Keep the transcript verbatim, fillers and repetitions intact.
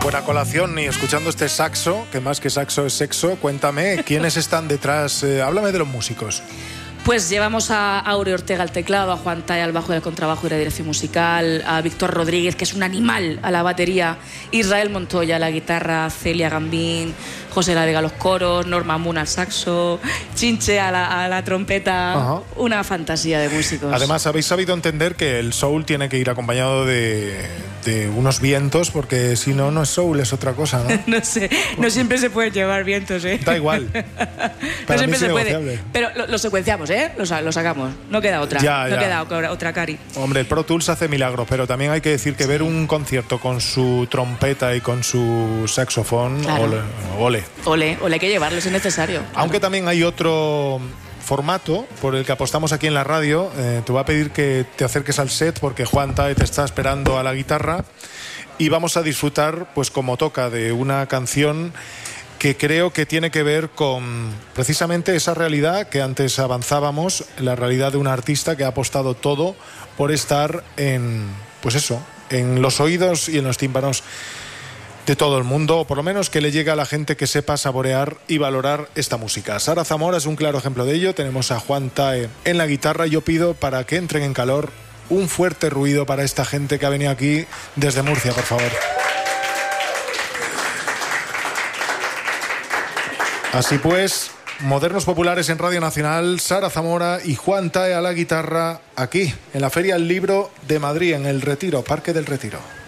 Buena colación, y escuchando este saxo, que más que saxo es sexo, cuéntame, ¿quiénes están detrás? Eh, háblame de los músicos. Pues llevamos a Aure Ortega al teclado, a Juan Tay al bajo y al contrabajo y la dirección musical, a Víctor Rodríguez, que es un animal, a la batería, Israel Montoya a la guitarra, Celia Gambín, José La Vega a los coros, Norma Moon al saxo, Chinche a la, a la trompeta. Ajá. Una fantasía de músicos. Además, habéis sabido entender que el soul tiene que ir acompañado de, de unos vientos, porque si no, no es soul, es otra cosa, ¿no? No sé, no siempre se puede llevar vientos, ¿eh? Da igual. No siempre se puede, pero lo, lo secuenciamos, ¿eh? Lo, lo sacamos, no queda otra, ya, no ya. queda otra cari. Hombre, el Pro Tools hace milagros, pero también hay que decir que sí. Ver un concierto con su trompeta y con su saxofón, claro. ole, ole. Ole, ole, hay que llevarlo si es necesario. Claro. Aunque también hay otro formato por el que apostamos aquí en la radio. Eh, te voy a pedir que te acerques al set porque Juan Tay te está esperando a la guitarra y vamos a disfrutar, pues como toca, de una canción que creo que tiene que ver con precisamente esa realidad que antes avanzábamos, la realidad de un artista que ha apostado todo por estar en, pues eso, en los oídos y en los tímpanos de todo el mundo, o por lo menos que le llegue a la gente que sepa saborear y valorar esta música. Sara Zamora es un claro ejemplo de ello. Tenemos a Juan Tay en la guitarra. Yo pido, para que entren en calor, un fuerte ruido para esta gente que ha venido aquí desde Murcia, por favor. Así pues, Modernos Populares en Radio Nacional, Sara Zamora y Juan Tay a la guitarra, aquí, en la Feria del Libro de Madrid, en el Retiro, Parque del Retiro.